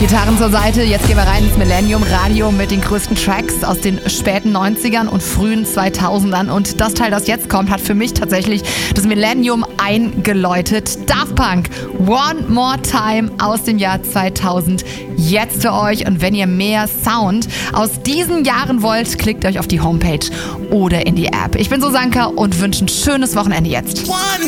Gitarren zur Seite, jetzt gehen wir rein ins Millennium Radio mit den größten Tracks aus den späten 90ern und frühen 2000ern. Und das Teil, das jetzt kommt, hat für mich tatsächlich das Millennium eingeläutet. Daft Punk, One More Time aus dem Jahr 2000. Jetzt für euch. Und wenn ihr mehr Sound aus diesen Jahren wollt, klickt euch auf die Homepage oder in die App. Ich bin Susanka und wünsche ein schönes Wochenende jetzt.